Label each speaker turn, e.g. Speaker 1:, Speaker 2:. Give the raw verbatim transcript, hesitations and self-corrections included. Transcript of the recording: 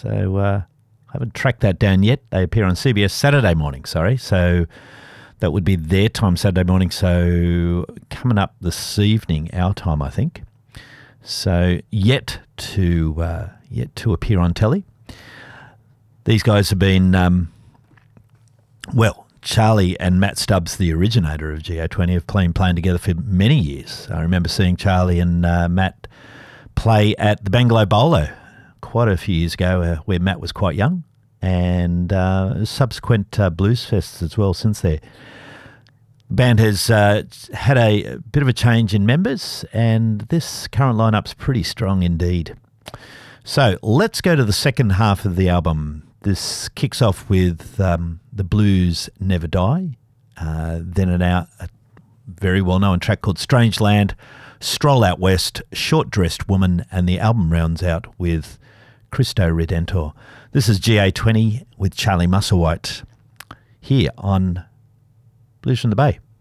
Speaker 1: So uh, I haven't tracked that down yet. They appear on C B S Saturday morning, sorry. So that would be their time Saturday morning. So coming up this evening, our time, I think. So yet to uh, yet to appear on telly. These guys have been, um, well, Charlie and Matt Stubbs, the originator of G A twenty, have been playing together for many years. I remember seeing Charlie and uh, Matt play at the Bangalow Bolo quite a few years ago, uh, where Matt was quite young, and uh, subsequent uh, blues fests as well since there. The band has uh, had a, a bit of a change in members, and this current lineup's pretty strong indeed. So let's go to the second half of the album. This kicks off with um, The Blues Never Die, uh, then an out, a very well-known track called Strange Land, Stroll Out West, Short Dressed Woman, and the album rounds out with Cristo Redentor. This is G A twenty with Charlie Musselwhite here on Blues from the Bay.